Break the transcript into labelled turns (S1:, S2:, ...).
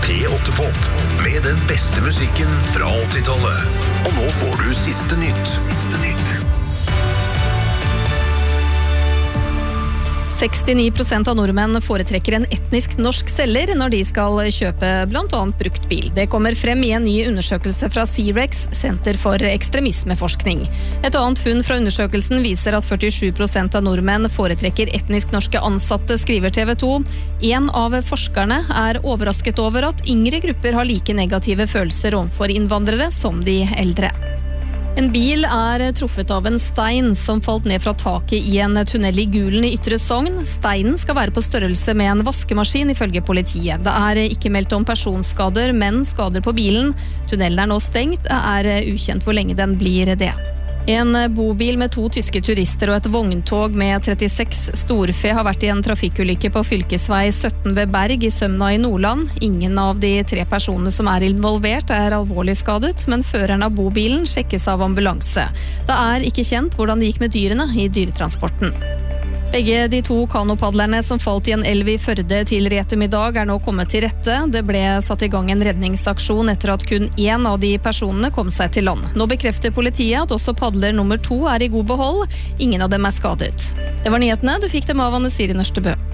S1: P8-pop med den beste musikken fra 80-tallet. Og nå får du siste nytt.
S2: 69% av nordmenn foretrekker en etnisk norsk selger når de skal kjøpe blant annet brukt bil. Det kommer frem i en ny undersøkelse fra CREX, Senter for ekstremismeforskning. Et annet funn fra undersøkelsen viser at 47% av nordmenn foretrekker etnisk norske ansatte, skriver TV 2. En av forskerne er overrasket over at yngre grupper har like negative følelser overfor innvandrere som de eldre. En bil er truffet av en stein som falt ned fra taket i en tunnel i Gulen i Ytre Sogn. Steinen skal være på størrelse med en vaskemaskin ifølge politiet. Det er ikke meldt om personskader, men skader på bilen. Tunnelen er nå stengt, er ukjent hvor lenge den blir det. En bobil med 2 tyske turister og et vogntog med 36 storfe har vært i en trafikkulykke på fylkesvei 17 ved Berg i Sømna i Nordland. Ingen av de 3 personene som er involvert er alvorlig skadet, men føreren av bobilen sjekkes av ambulanse. Det er ikke kjent hvordan det gikk med dyrene i dyretransporten. Begge de 2 kanopadlerne som falt i en elv i Førde tidligere i ettermiddag er nå kommet til rette. Det ble satt i gang en redningsaksjon etter at kun 1 av de personene kom seg til land. Nå bekrefter politiet at også padler nummer 2 er i god behold. Ingen av dem er skadet. Det var nyhetene. Du fikk dem av Anne Siri Nørstebø.